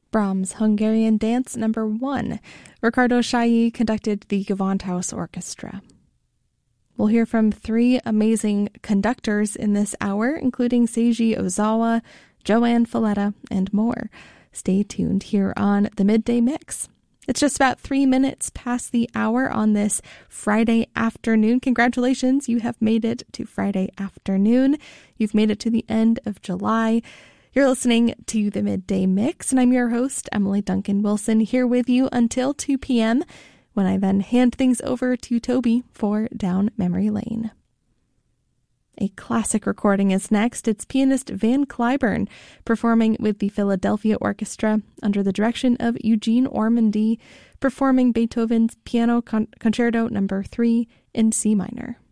Brahms' Hungarian Dance No. 1. Riccardo Chailly conducted the Gewandhaus Orchestra. We'll hear from 3 amazing conductors in this hour, including Seiji Ozawa, Joanne Falletta, and more. Stay tuned here on the Midday Mix. It's just about 3 minutes past the hour on this Friday afternoon. Congratulations, you have made it to Friday afternoon. You've made it to the end of July. You're listening to the Midday Mix, and I'm your host, Emily Duncan Wilson, here with you until 2 p.m., when I then hand things over to Toby for Down Memory Lane. A classic recording is next. It's pianist Van Cliburn performing with the Philadelphia Orchestra under the direction of Eugene Ormandy, performing Beethoven's Piano Concerto No. 3 in C minor.